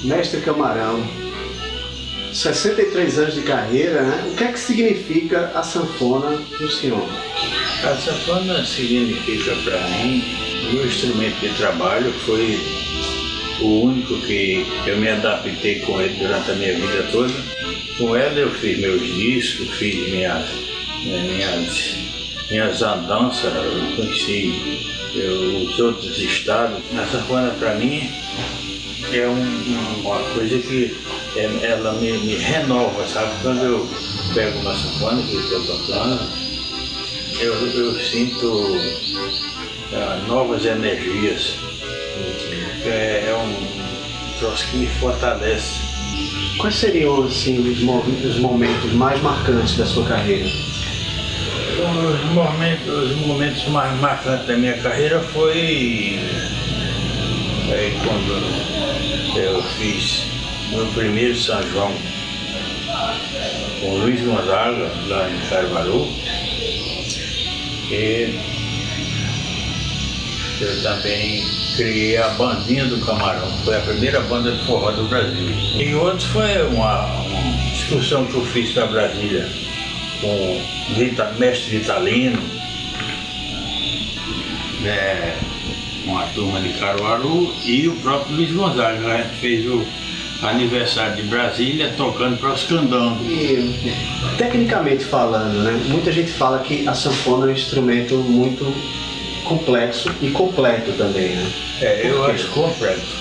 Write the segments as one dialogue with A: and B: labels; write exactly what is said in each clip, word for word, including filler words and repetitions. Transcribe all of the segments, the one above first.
A: Mestre Camarão, sessenta e três anos de carreira, né? O que é que significa a sanfona do senhor?
B: A sanfona significa para mim, o meu instrumento de trabalho foi o único que eu me adaptei com ele durante a minha vida toda. Com ela eu fiz meus discos, fiz minhas, minhas, minhas andanças, eu conheci eu, os outros estados. A sanfona para mim é um, uma coisa que é, ela me, me renova, sabe? Quando eu pego uma sanfona que estou tocando, eu, eu sinto uh, novas energias. É, é um troço que me fortalece.
A: Quais seriam assim, os, os momentos mais marcantes da sua carreira?
B: Os momentos, os momentos mais marcantes da minha carreira foi é, quando eu fiz meu primeiro São João com Luiz Gonzaga, lá em Caruaru. E eu também criei a Bandinha do Camarão, foi a primeira banda de forró do Brasil. E outros foi uma, uma excursão que eu fiz para Brasília com o Vita, mestre Vitalino, é, uma turma de Caruaru e o próprio Luiz Gonzaga. A gente fez o aniversário de Brasília tocando para os candangos.
A: E tecnicamente falando, né, muita gente fala que a sanfona é um instrumento muito complexo e completo também, né?
B: É, eu acho complexo.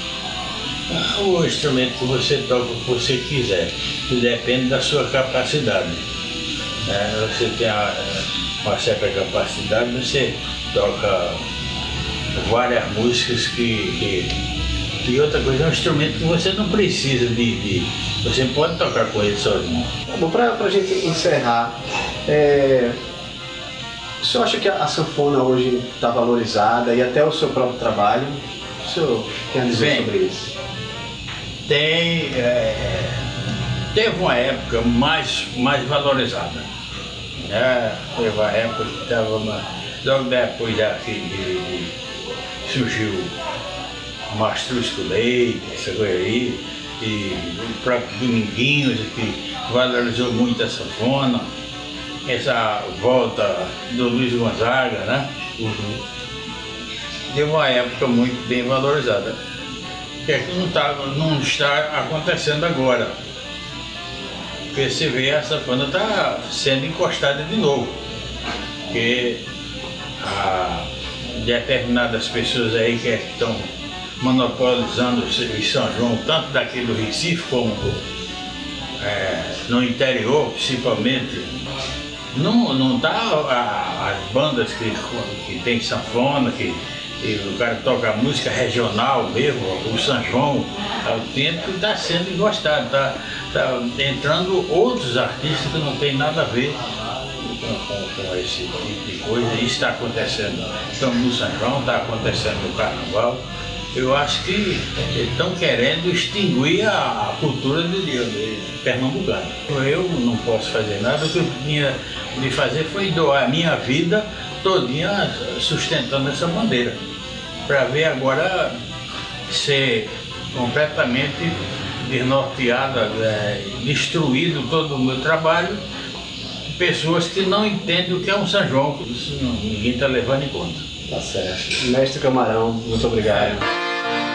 B: O instrumento que você toca, o que você quiser, depende da sua capacidade. É, você tem a, uma certa capacidade, você toca várias músicas que, que... E outra coisa, é um instrumento que você não precisa de... de você pode tocar com ele sozinho.
A: Bom, para a gente encerrar, é... o senhor acha que a sanfona hoje está valorizada e até o seu próprio trabalho? O senhor tem a dizer Bem, sobre isso?
B: Tem... É, teve uma época mais, mais valorizada. Né? Teve uma época que estava... Logo depois daqui de, de, surgiu o Mastrusco Leite, essa coisa aí, e o próprio Dominguinhos, que valorizou muito a sanfona. Essa volta do Luiz Gonzaga, né? Uhum. Deu uma época muito bem valorizada, que é que não, tá, não está acontecendo agora. Porque você vê, a sanfona está sendo encostada de novo. Porque a, determinadas pessoas aí que estão monopolizando o São João, tanto daqui do Recife como é, no interior, principalmente. Não, não tá a, as bandas que, que tem sanfona, que e o cara toca a música regional mesmo, o São João autêntico, está sendo gostado, está tá entrando outros artistas que não tem nada a ver com, com, com esse tipo de coisa. Isso está acontecendo então, no São João, está acontecendo no Carnaval. Eu acho que estão querendo extinguir a, a cultura de, de, de pernambucana. Eu não posso fazer nada, o que eu tinha de fazer foi doar a minha vida todinha sustentando essa bandeira. Para ver agora ser completamente desnorteada, é, destruído todo o meu trabalho, pessoas que não entendem o que é um São João, isso não, ninguém está levando em conta.
A: Tá certo. Mestre Camarão, muito obrigado.